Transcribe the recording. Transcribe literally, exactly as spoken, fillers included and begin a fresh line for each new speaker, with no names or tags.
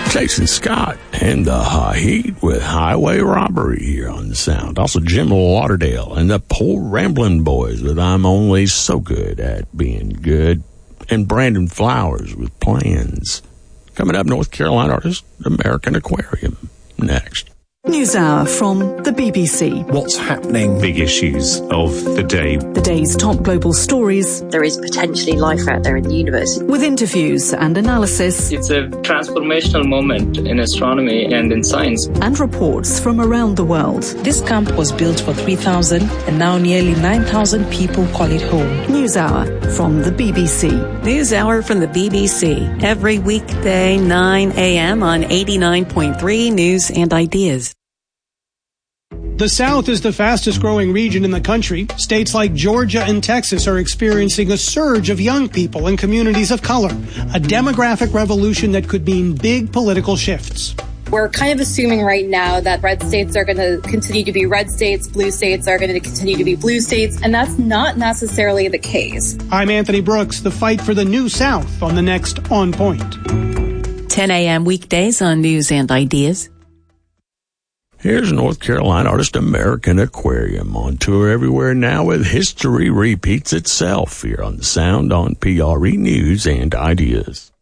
Jason Scott and the High Heat with Highway Robbery here on the Sound. Also Jim Lauderdale and the Poor Ramblin' Boys with I'm Only So Good at Being Good. And Brandon Flowers with Plans. Coming up, North Carolina artist, American Aquarium. Next.
NewsHour from the B B C.
What's happening? Big issues of the day.
The day's top global stories.
There is potentially life out there in the universe.
With interviews and analysis.
It's a transformational moment in astronomy and in science.
And reports from around the world.
This camp was built for three thousand and now nearly nine thousand people call it home.
NewsHour from the B B C.
NewsHour from the B B C. Every weekday, nine a.m. on eighty-nine point three News and Ideas.
The South is the fastest growing region in the country. States like Georgia and Texas are experiencing a surge of young people and communities of color, a demographic revolution that could mean big political shifts.
We're kind of assuming right now that red states are going to continue to be red states, blue states are going to continue to be blue states, and that's not necessarily the case.
I'm Anthony Brooks. The fight for the new South on the next On Point.
ten a.m. weekdays on News and Ideas.
Here's North Carolina artist American Aquarium on tour everywhere now with History Repeats Itself here on the Sound on P R E News and Ideas.